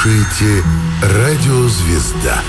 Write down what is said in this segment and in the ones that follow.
слушаете «Радио Звезда».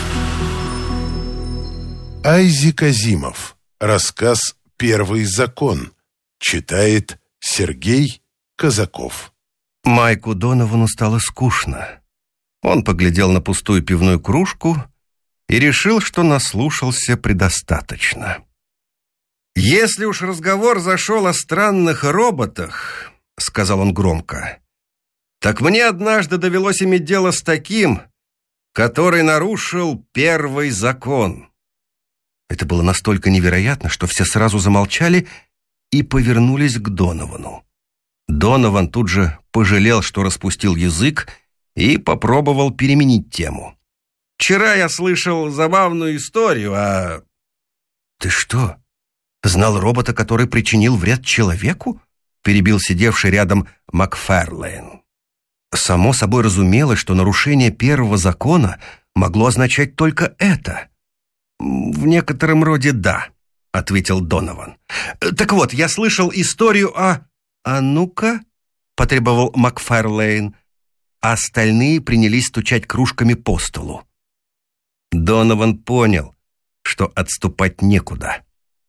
Айзек Азимов. Рассказ «Первый закон». Читает Сергей Казаков. Майку Доновану стало скучно. Он поглядел на пустую пивную кружку и решил, что наслушался предостаточно. «Если уж разговор зашел о странных роботах, — сказал он громко, — так мне однажды довелось иметь дело с таким, который нарушил первый закон». Это было настолько невероятно, что все сразу замолчали и повернулись к Доновану. Донован тут же пожалел, что распустил язык, и попробовал переменить тему. «Вчера я слышал забавную историю о...» «Ты что, знал робота, который причинил вред человеку?» — перебил сидевший рядом Макферлейн. Само собой разумелось, что нарушение первого закона могло означать только это. «В некотором роде да», — ответил Донован. «Так вот, я слышал историю о...» «А ну-ка», — потребовал Макферлейн, а остальные принялись стучать кружками по столу. Донован понял, что отступать некуда.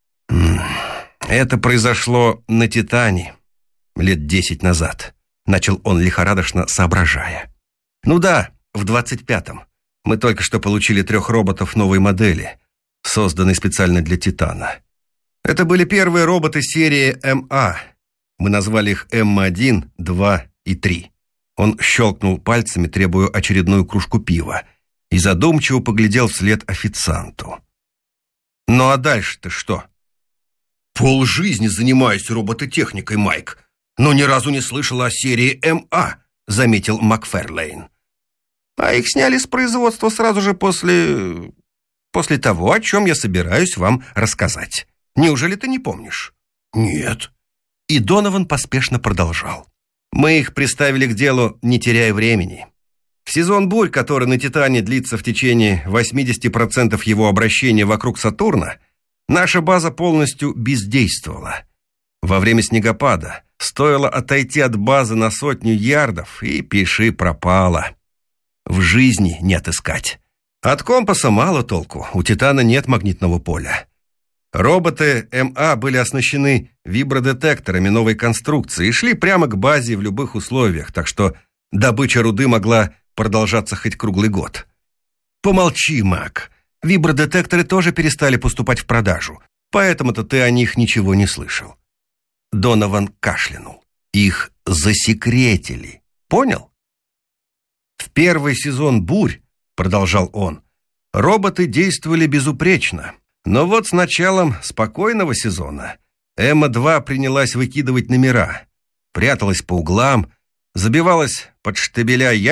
«Это произошло на Титане лет 10 назад», — начал он лихорадочно, соображая. «Ну да, в 25-м. Мы только что получили 3 роботов новой модели, созданной специально для Титана. Это были первые роботы серии МА. Мы назвали их М1, 2 и 3. Он щелкнул пальцами, требуя очередную кружку пива, и задумчиво поглядел вслед официанту. «Ну а дальше-то что?» «Полжизни занимаюсь робототехникой, Майк, но ни разу не слышал о серии МА», — заметил Макферлейн. «А их сняли с производства сразу же после того, о чем я собираюсь вам рассказать. Неужели ты не помнишь?» «Нет». И Донован поспешно продолжал. «Мы их приставили к делу, не теряя времени. В сезон бурь, который на Титане длится в течение 80% его обращения вокруг Сатурна, наша база полностью бездействовала. Во время снегопада стоило отойти от базы на 100 ярдов, и пиши пропало. В жизни не отыскать. От компаса мало толку, у Титана нет магнитного поля. Роботы МА были оснащены вибродетекторами новой конструкции и шли прямо к базе в любых условиях, так что добыча руды могла продолжаться хоть круглый год». «Помолчи, Мак. Вибродетекторы тоже перестали поступать в продажу, поэтому-то ты о них ничего не слышал». Донован кашлянул. «Их засекретили. Понял?» «В первый сезон бурь, — продолжал он, — роботы действовали безупречно. Но вот с началом спокойного сезона М2 принялась выкидывать номера, пряталась по углам, забивалась под штабеля